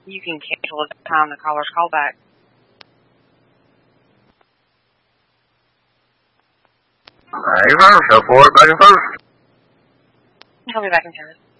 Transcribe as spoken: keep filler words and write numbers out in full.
You can cancel at the time the caller's call back. Hey, first, go for it, back and first. I'll be back in service.